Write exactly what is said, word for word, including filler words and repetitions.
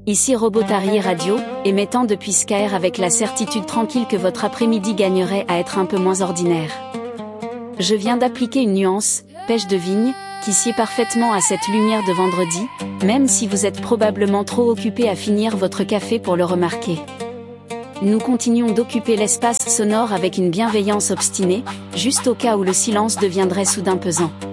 Ici Robotari Radio, émettant depuis Skyr avec la certitude tranquille que votre après-midi gagnerait à être un peu moins ordinaire. Je viens d'appliquer une nuance, pêche de vigne, qui sied parfaitement à cette lumière de vendredi, même si vous êtes probablement trop occupé à finir votre café pour le remarquer. Nous continuons d'occuper l'espace sonore avec une bienveillance obstinée, juste au cas où le silence deviendrait soudain pesant.